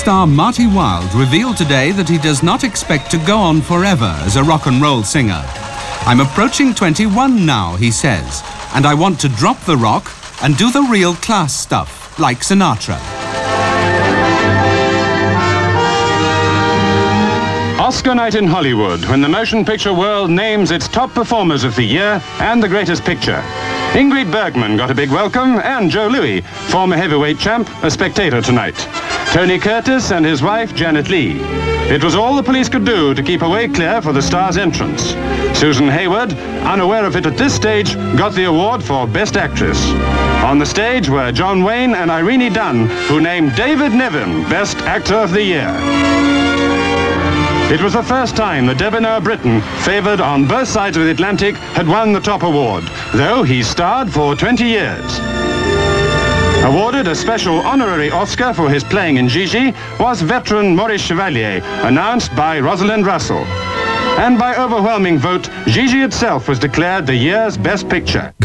star Marty Wilde revealed today that he does not expect to go on forever as a rock and roll singer. "I'm approaching 21 now," he says, "and I want to drop the rock and do the real class stuff, like Sinatra." Oscar night in Hollywood, when the motion picture world names its top performers of the year and the greatest picture. Ingrid Bergman got a big welcome, and Joe Louis, former heavyweight champ, a spectator tonight. Tony Curtis and his wife, Janet Leigh. It was all the police could do to keep a way clear for the star's entrance. Susan Hayward, unaware of it at this stage, got the award for Best Actress. On the stage were John Wayne and Irene Dunne, who named David Niven Best Actor of the Year. It was the first time that debonair Britain, favoured on both sides of the Atlantic, had won the top award, though he starred for 20 years. Awarded a special honorary Oscar for his playing in Gigi was veteran Maurice Chevalier, announced by Rosalind Russell. And by overwhelming vote, Gigi itself was declared the year's best picture.